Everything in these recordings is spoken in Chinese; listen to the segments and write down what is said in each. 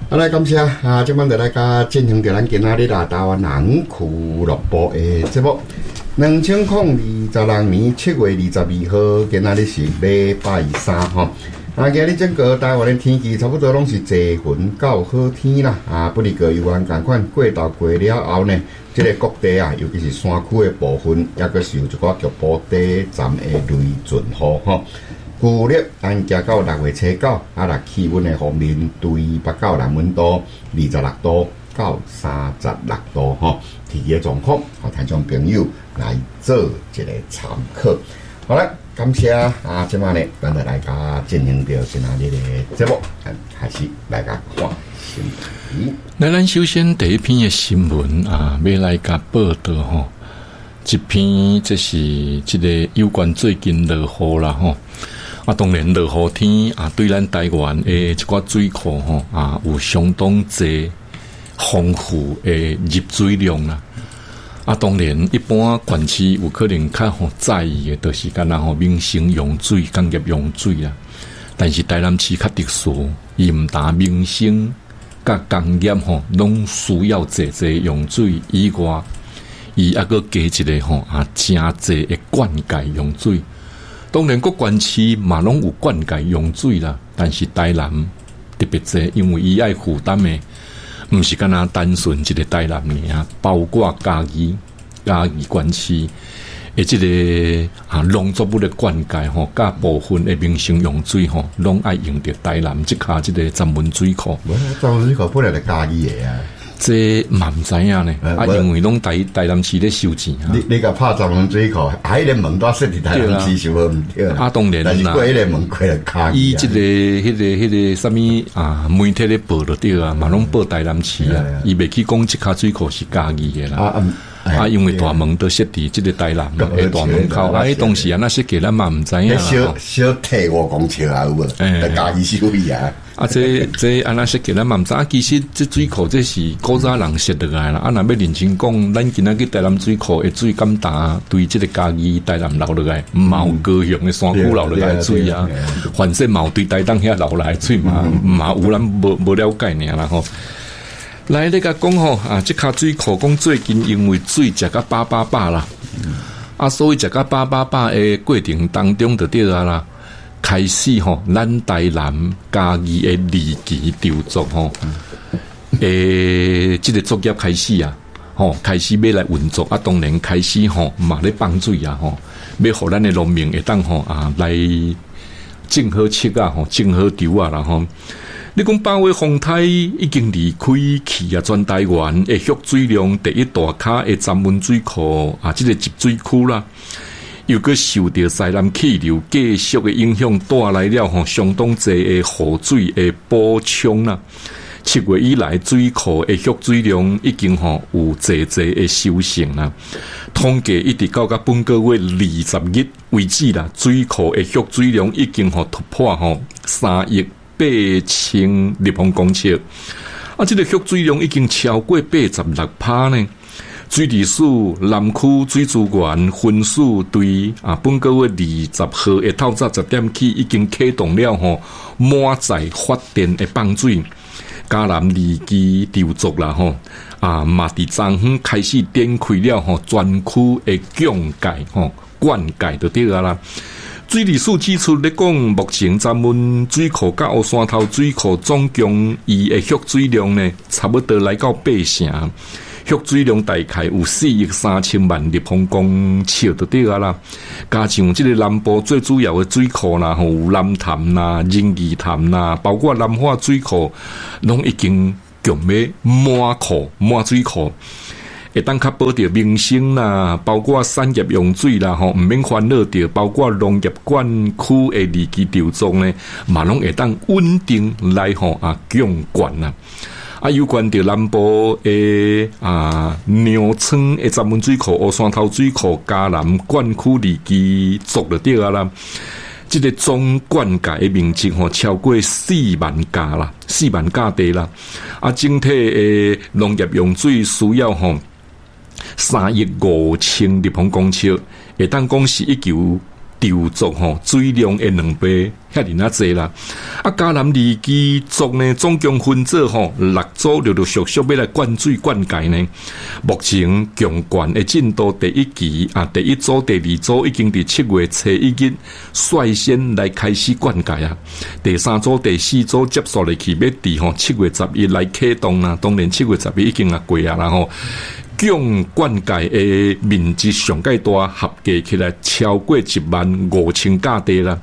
好来，感谢啊！今晚就来甲进行着咱今仔日啦，台湾人俱乐部的节目。2022年7月22号，今仔日是礼拜三吼。啊，今日整个台湾的天气差不多拢是侪云到好天啦。啊，不离个有关共款过渡过了后呢，这个各地啊，尤其是山区的部分，也阁是有一寡局部地站的雷阵雨吼。旧历咱行到6月初9，啊，气温的方面，对北到南温度26度到36度吼，天气的状况，和听众朋友来做一个参考。好了，感谢啊，今晚呢，咱就来甲进行到今仔日的节目，开始来甲看新闻。 那咱首先第一篇的新闻啊，要来甲报道吼，一篇这是这个有关最近落雨啦吼。啊，当然落雨天啊，对咱台湾的一寡水库吼啊，有相当侪丰富的入水量啦。啊，当然一般县市有可能较在意的，就是干那民生用水、工业用水啦。但是台南市较特殊，伊毋但民生甲工业拢需要侪用水以外，伊还阁加一个真侪的灌溉用水。当然，各县市嘛拢有灌溉用水啦，但是台南特别侪，因为伊爱负担的，毋是干那单纯一个台南尔，包括嘉义县市的这个农作物的灌溉甲部分的民生用水拢爱用到台南这卡这个闸门水库。 闸门水库本来就嘉义的啊。 这嘛唔知影呢，因为拢台南市咧收钱啊。 你甲拍闸门水库，迄个门都设伫台南市收无毋对啦。 当然啦， 但是过迄个门过来卡。 伊这个迄个什么媒体咧报就对啊，嘛拢报台南市啊，伊袂去讲这卡水库是嘉义的啦。因为大门都设伫这个台南的大门口，当时啊那些给咱嘛唔知影啦。 小体我讲笑啊，有无？在嘉义收伊啊。 这安那些给咱嘛唔知，其实这水库这是古早人设落来啦。若要认真讲，咱今仔去台南水库的水敢大，对这个嘉义台南流落来，嘛有高雄的山区流落来水啊，反正嘛有对台东遐流来水嘛有咱无了解尔啦吼。来，你甲讲吼这卡水库讲最近因为水食甲饱啦，所以食甲饱的过程当中就对啦。开始咱台南嘉义的离奇调作这个作业开始啊，开始要来运作啊，当然开始嘛咧放水啊，要互咱的农民会当来种好七啊，种好稻啊啦你讲8月风台已经离开去啊，全台湾的蓄水量第一大卡的闸门水库啊，这个集水区啦。又搁受到西南气流继续的影响，带来了相当侪的雨水的补充啦。7月以来，水库的蓄水量已经有侪的收成啦。统计一直到本个月20日为止啦，水库的蓄水量已经突破3.8亿立方公尺。这个蓄水量已经超过86%呢。水利署南区水资源分署对本个月20号的透早10点起已经启动了满载发电的放水，嘉南离奇调作啦嘛伫昨昏开始展开了全区的降解灌溉就对啦。水利署指出咧讲，目前闸门水库甲乌山头水库总共伊的蓄水量呢，差不多来到8成。蓄水量大概有4亿3千万立方公尺就对啦。加上这个南部最主要的水库啦，有南潭啦、仁义潭啦，包括南化水库，拢已经强要满水库，会当确保着民生啦，包括产业用水啦，唔免烦恼着，包括农业管区的离奇调作呢，嘛拢会当稳定来降管啦。有关着南部的鸟村的闸门水库、乌山头水库、嘉南灌区离奇作就对啦。这个总灌溉的面积超过4万甲啦，4万甲地啦。整体的农业用水需要3亿5千立方公尺，会当讲是潮族水量的2倍，遐尼那济啦。迦南利基族呢，总共分做6组，陆陆续续要来灌水灌溉呢。目前强灌的进度第1期第1组、第2组已經伫7月初1日率先來開始灌溉啊。第3組、第4組接續嚟去要伫7月11來啟動啊。當然7月11已經過啊啦吼。強灌溉的面積上介大，合計起來超過15000甲地啦。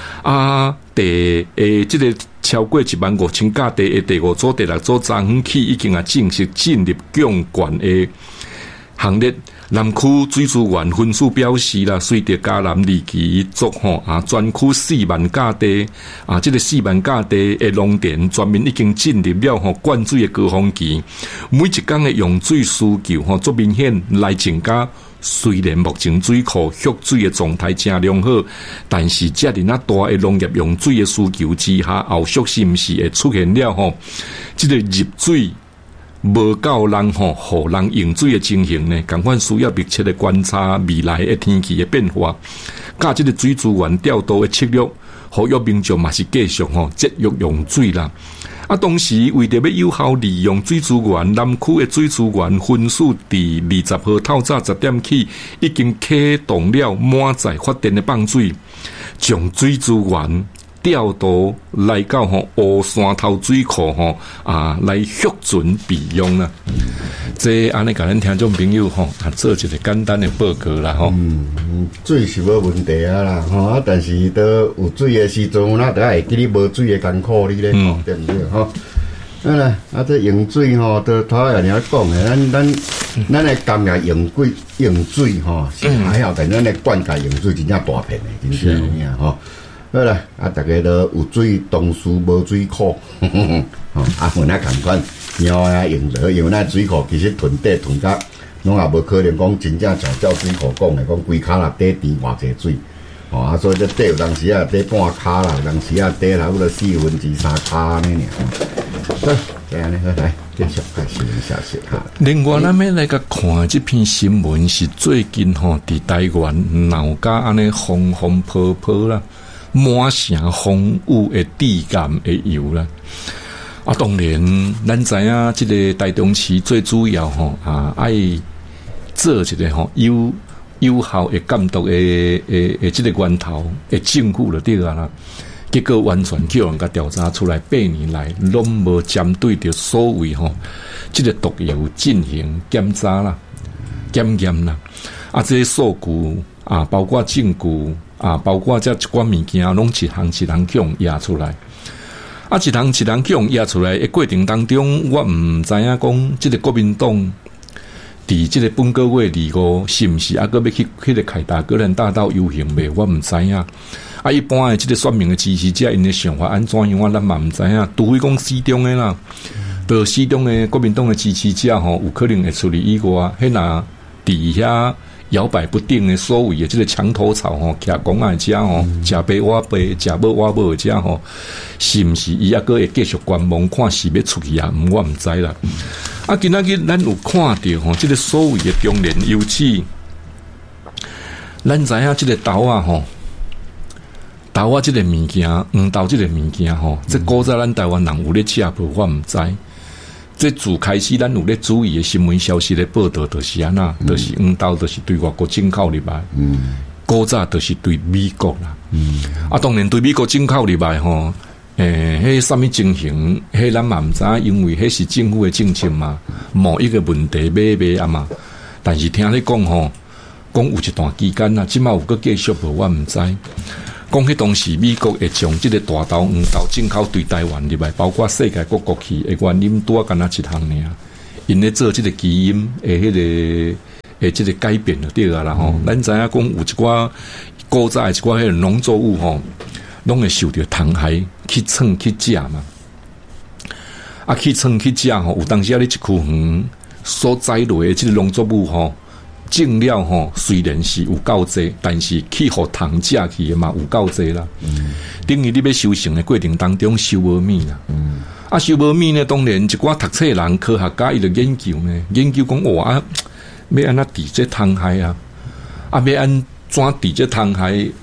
這個超過15000甲地的第5組、第6組昨昏起已經正式進入強灌的行列。南區水資源分署表示啦，隨着迦南利基族專區40000甲地這個40000甲地的農田全面已經進入了灌水的高峰期，每一天的用水需求足明顯來增加。雖然目前水庫蓄水的狀態真良好，但是這樣大的農業用水的需求之下，後續是不是會出現了這個入水無夠人互人用水的情形呢？同款需要密切的觀察未來的天氣的變化，加這個水資源調度的策略，呼籲民眾嘛是繼續節約用水啦。同時為着要有效利用水資源，南區的水資源分署伫20號透早10點起，已經啟動了滿載發電的放水，將水資源調度來到烏山頭水庫來蓄存備用啦。這安尼甲咱聽眾朋友做一個簡單的報告啦水是無問題啊啦但是都有水的時陣，那都會記你無水的艱苦你咧對唔對這用水都頭下你要講的，咱的工業用水是還好，但咱的灌溉用水真正大片的，真正有影好啦，大家都有水當水無水庫，分啊同款，貓啊用落，因為咱水庫其實囤底囤甲，攏也無可能講真正像照水庫講的，講規骹啦底填偌濟水，所以這底有當時啊底半骹啦，有當時啊底差不多3/4骹安尼爾。好，這樣呢，來繼續看新聞消息哈。 另外，咱要來個看這篇新聞是最近佇台灣鬧甲安尼風風波啦。滿城風雨的地感會有啦，當然，咱知影這個台中市最主要愛做一個有效的監督的這個源頭的政府就對啦。結果完全叫人家調查出來，8年來攏無針對着所謂這個毒藥進行檢查啦、檢驗啦。這些數據包括證據。包括這一寡物件，攏一項去用壓出來。一項去用壓出來的過程當中，我唔知影講，這個國民黨佇這個本個月2號是唔是還要去迄個凱達格蘭大道遊行未？我唔知影。一般的這個選民的支持者，因的想法安怎樣？我咱嘛唔知影。除非講市中的啦，到市中的國民黨的支持者有可能會處理以外，迄那底下。搖擺不定的所謂的這個牆頭草徛公愛家吃杯挖杯，吃無挖無家是唔是伊還閣會繼續觀望看是要出去啊？我唔知啦。今仔日咱有看到這個所謂的中年油脂，咱知影這個豆啊這個物件，黃豆這個物件這古早咱台灣人有咧吃無？我唔知。這自開始，咱有咧注意的新聞消息咧報道，就是安那，就是黃豆，就是對外國進口入來。古早就是對美國啦。當然對美國進口入來迄什麼情形，迄咱嘛唔知，因為迄是政府的政策嘛，某一個問題買啊嘛。但是聽你講講有一段期間啊，即馬有個繼續無，我唔知。講迄當時美國會將這個大豆、黃豆進口對台灣入來，包括世界各國去的原因多干那一項爾，因咧做這個基因的迄個這個改變就對啊啦吼。咱知影講有一寡古早一寡迄個農作物攏會受到蟲害去蹭去食嘛，去蹭去食有當時啊你一區園所栽落的這個農作物種了雖然是有夠濟，但是去互蟲食去的嘛有夠濟啦。等於你要收成的過程當中收無米啦。收無米呢，當然一寡讀冊人科學家伊就研究講哇，要安怎治這蟲害要安怎治這蟲害？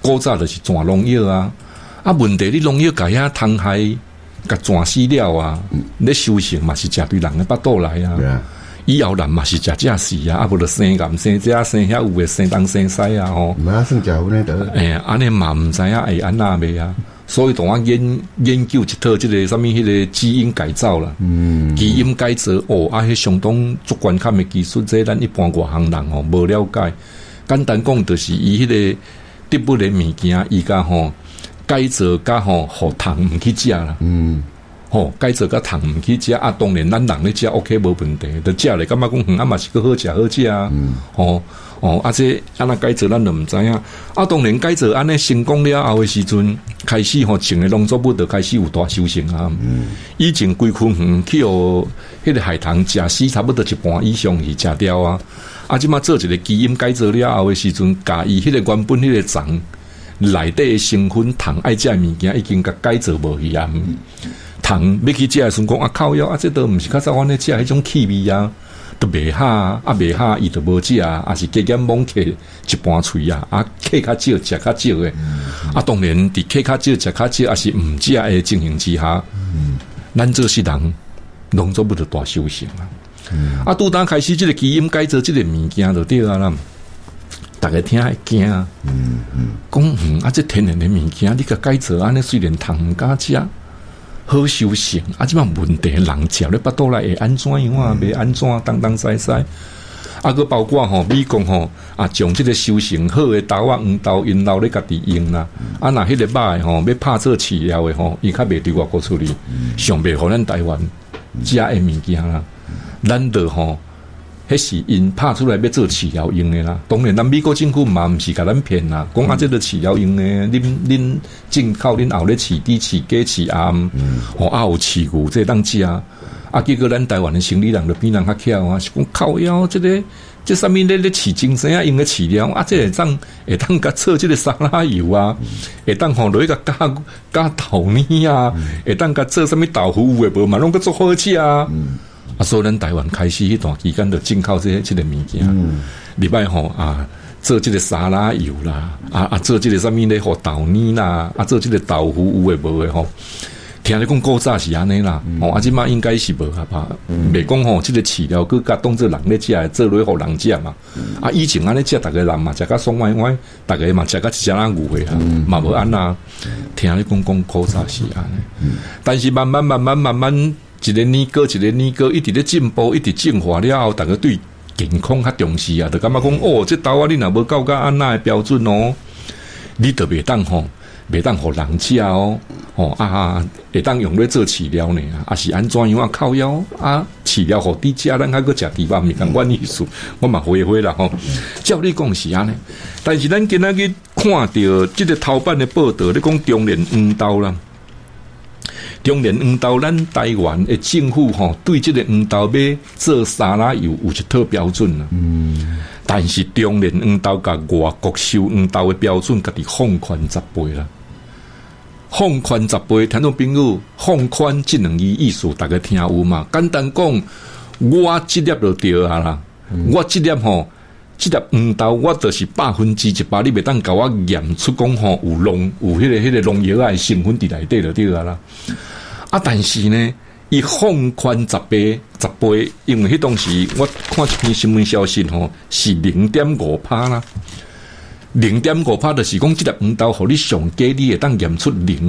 古早就是全农药啊，问题你农药甲遐虫害甲全死了啊，你修行嘛是食对人的腹肚来啊。以后人嘛是食这死啊，无就生癌生这生遐有诶生东生西啊吼。 嘛算食有呢得。 安尼嘛毋知影会安那袂啊。所以同我研究一套即个啥物迄个基因改造啦，基因改造迄相当足关键的技术，这咱一般外行人无了解。简单讲，就是伊迄个植物的物件，伊甲改造甲互虫毋去食啦。改造甲虫毋去食啊，当然咱人咧食 OK 无问题，就食咧感觉讲嘛是个好食好食啊。这安那改造咱就毋知影。当然改造安尼成功了后的时阵，开始种的农作物就开始有大收成啊。以前规区园去迄个海棠食死差不多一半以上是食掉啊。即马做一个基因改造了后的时阵，甲伊迄个原本迄个虫内底的成分虫爱食物件已经甲改造无去啊。虫要去食的时阵讲靠腰这都毋是较早阮咧食迄种气味啊。都袂哈袂哈，伊都无食啊，是加减猛克一半喙啊，克较少，食较少诶。当然，伫克较少，食较少，也是毋食诶情形之下，咱做是人，农作物就大收成啊。拄当开始即个基因改造即个物件就对啊啦，大家听会惊啊。讲这天然诶物件，你甲改造安尼，虽然虫毋敢食。好修行即摆问题人食咧腹肚内会安怎样啊？袂安怎东西西个包括美国将即个修行好诶豆啊、黄豆、因留咧家己用啦。若迄个肉诶要拍做饲料诶伊较袂对外国处理，上袂互咱台湾食诶物件啦。咱就迄是因拍出来要做饲料用的啦。当然，咱美国政府嘛毋是甲咱骗啦，讲这个饲料用的，恁进口恁后咧饲猪、饲鸡、饲鸭，有饲牛这当食啊。结果咱台湾的生理人就比人较巧啊，是讲靠腰这啥物咧饲精神啊，用的饲料这会当甲做这个沙拉油啊，会当落去加豆泥啊，会当甲做啥物豆腐有诶无嘛，拢个做好吃啊。所以咱台湾开始迄段期间就进口这个物件，礼拜做这个沙拉油啦，做这个啥物咧豆泥啦，做这个豆腐有诶无诶听你讲古早是安尼啦，即马应该是无啊吧？袂讲这个饲料佮甲当做人咧食，做落互人食嘛。以前安尼食，逐个人嘛食甲爽歪歪，逐个嘛食甲一只仔牛诶嘛无安那。听你讲古早是安尼，但是慢慢。一个年过一个年过，一直咧进步，一直进化了后，大家对健康较重视啊，就感觉讲这豆你若无到甲安那的标准你就袂当互人食会当用咧做饲料呢，是安怎样靠腰饲料互你食，咱还佫食猪肉，毋是共阮意思，我嘛回啦照你讲是安尼，但是咱今仔日看到即个头版的报道，咧讲中联黄豆啦。中联黄豆，咱台湾的政府对这个黄豆要做沙拉油有一套标准啦。但是中联黄豆甲外国收黄豆的标准，家己放宽10倍啦。放宽10倍，听众朋友，放宽这两字意思，大家听有嘛？简单讲，我这粒就对啊啦。我这粒这粒黄豆，我就是100%，你袂当甲我验出讲有迄个农药的成分伫内底就对啦。但是呢，伊放宽10倍，因为迄当时我看一篇新闻消息是 0.5% 啦。0.5% 就是讲这粒黄豆，互你上低，你会当验出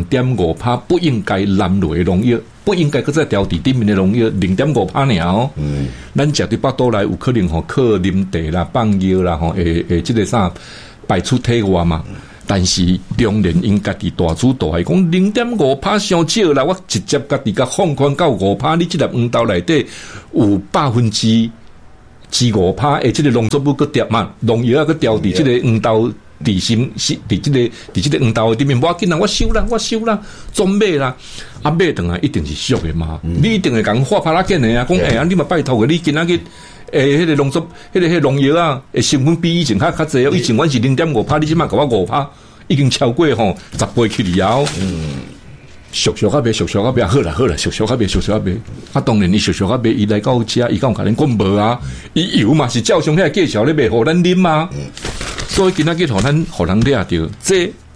0.5% 不应该含落的农药，不应该搁再调伫顶面的农药 0.5% 尔咱食对腹肚内有可能靠啉茶啦、放药啦这个啥排出体外嘛。但是中联因家己大主大讲 0.5% 伤少啦，我直接家己甲放宽到 5%， 你这粒黄豆内底有5%之5%的这个农作物搁调嘛，农药搁调伫这个黄豆伫这个黄豆的顶面，我紧啦，我收啦，总买啦，买回来一定是俗的嘛，你一定会讲画拍拉见的啊，讲你嘛拜托的，你今仔日迄个农作，迄个农药啊，成分比以前较侪，以前阮是 0.5%， 你即摆甲我5%，已经超过10倍去了后。俗啊卖，好啦，俗啊卖。当然，伊俗啊卖，伊来到遮，伊讲甲恁讲无啊，伊油嘛是照常遐介绍咧卖，互咱啉嘛。所以今仔日互人掠着，这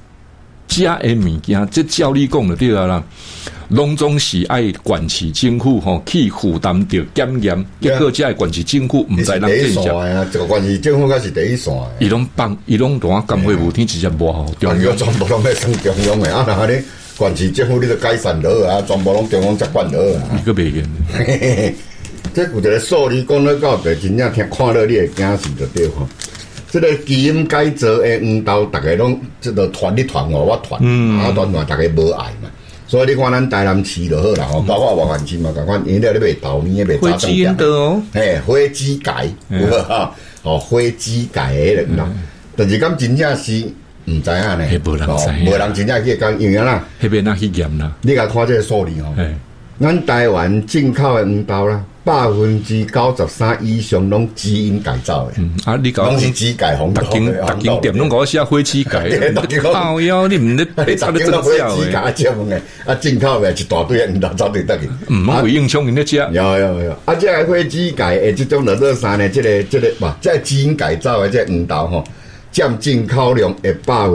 食的物件，这照你讲就对啦。拢总是爱管市政府去负担着检验，结果这个管市政府唔知人见识啊，这个管市政府才是第一线。 伊拢当干会无天直接抹好中央，全部拢在算中央的啊！那你管市政府你就改善了啊，全部拢中央接管了啊！ 伊个袂见。 这有一个数字讲了到白，真正听看了你会惊死就对吼。这个基因改造的黄豆，大家拢这个传你传我传，传大家无爱嘛。所以你看咱台南市就好啦，包括外县市嘛，共款，因咧卖豆面，卖炸酱店，花枝改，花枝改的人啦。但是讲真正是唔知影呢， 无人知， 无人真正去讲，因为啦， 迄边那去验啦。 你甲看这个数字吼，咱台湾进口的黄豆啦，93%以上拢基因改造的。 你讲拢是基改红豆， 逐间店拢搞写花枝改，靠腰你唔咧，你查得真少诶。啊，这问诶，啊，进口诶一大堆黄豆走对得去， 唔会影响人咧食。 有，啊，这个花枝改诶，这种热山诶，这个嘛，这基因改造诶，这黄豆吼，占进口量诶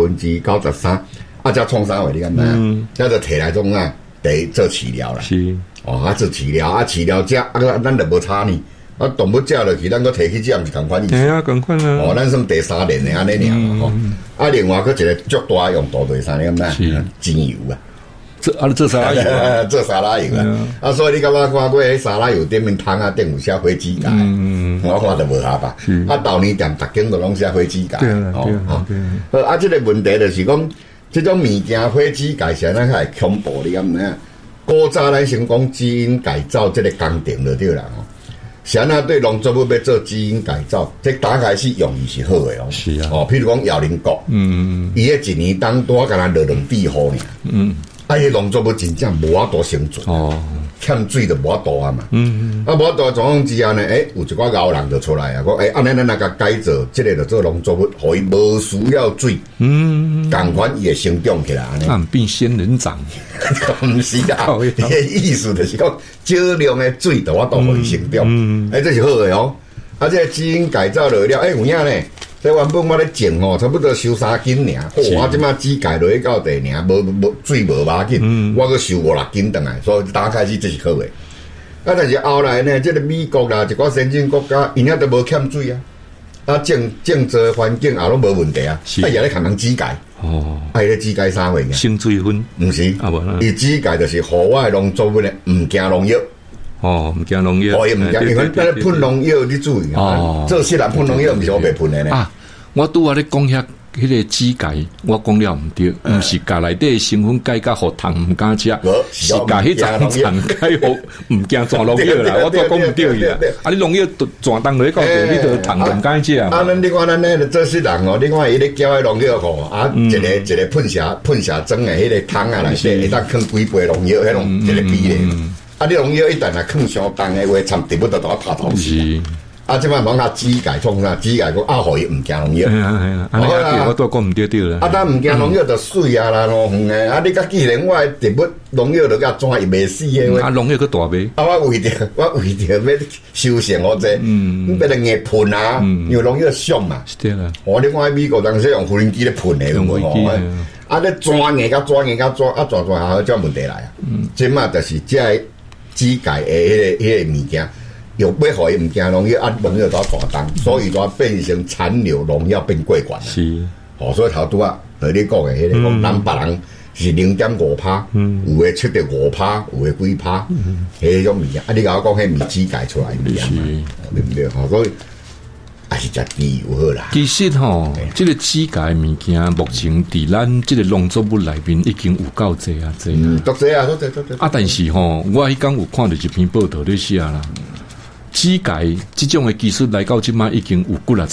93%，啊，这创啥话你敢知？这就摕来种啊。得做饲料啦， 是做饲料啊，饲料食咱就无差呢。动物食落去，咱搁摕去食，毋是共款意思。 系啊，共款啊。 咱算第3年的安尼尔嘛吼。另外搁一个足大用途就是啥，你敢知？精油啊， 做沙拉油， 做沙拉油啊。所以你感觉看过迄沙拉油顶面汤啊，顶有写花枝改，我看就无下吧。豆泥店逐间都拢写花枝改。对。这个问题就是讲。这种物件花枝改是咱较会恐怖，你敢知影？古早咱先讲基因改造这个工程就对啦吼。是安那对农作物要做基因改造，这打开始用意是好的哦。 是啊。 譬如讲姚宁国，伊迄一年当多敢若落2滴雨尔。迄农作物真正无法度生存。欠水就无法度啊嘛。无法度状况之下呢，有一寡牛人就出来啊，讲安尼咱那个改造，这个就做农作物，互伊无需要水。同款伊会生长起来安尼。 变仙人掌。 毋是啦，伊个意思就是讲少量的水就我都互伊生长。这是好的哦。啊，这个基因改造落了，有影呢。这原本我咧种吼，差不多收3斤尔。我即马只改落去到地尔，无水无要紧，我搁收5-6斤回来，所以打开始这是好的。啊，但是后来呢，这个美国啦，一寡先进国家，因遐都无欠水啊。种植环境也拢无问题啊，也咧共人指改。伊咧指改啥货个？ 生水分？ 毋是，伊指改就是互我的农作物咧，毋惊农药。 毋惊农药。 伊毋惊，因为咱喷农药你注意啊。做细人喷农药，毋是我袂喷的呢。 我拄仔咧讲迄个指改，我讲了毋对，毋是甲内底成分改甲互虫毋敢食，是甲迄层层改互毋惊撞农药啦。我都讲毋对伊啦。你农药撞当落去到地，你就虫毋敢食。 咱你看咱咧做细人哦，你看伊咧搅迄农药吼，一个喷射装的迄个桶啊内底，会当放几杯农药，迄种一个比例。你农药一旦若放伤重的话，参地不得倒拍头死。即摆往指改创啥？指改讲互伊毋惊农药。 我都讲毋对啦。 咱毋惊农药就水啊啦，农园诶。你甲既然我植物农药就甲怎伊袂死诶话。 农药去大卖。 我为着要修成我这，变得硬喷啊，因为农药凶嘛。 是对啦。 你看美国当时用无人机咧喷诶，有无？你抓硬甲抓下，就问题来啊。即嘛就是这指改诶，迄个物件。又要互伊毋惊农药，农药都要大动，所以就变成残留农药变过悬啦。 是， 所以头拄啊，对你讲诶，迄个讲咱别人是0.5%，有诶7.5%，有诶几%，迄种物件。你甲我讲迄物质改出来物件嘛，对不对？所以还是食猪油好啦。 其实这个指改物件，目前伫咱这个农作物内面已经有够济啊，济都济啊，都济。 但是我迄天有看到一篇报道咧写啦。指改这种的技术来到即马已经有几啊